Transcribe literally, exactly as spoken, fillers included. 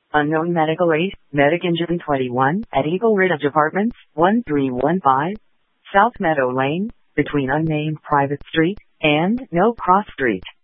Unknown medical aid, Medic Engine twenty-one, at Eagle Ridge Apartments, one three one five, South Meadow Lane, between unnamed Private Street and No Cross Street.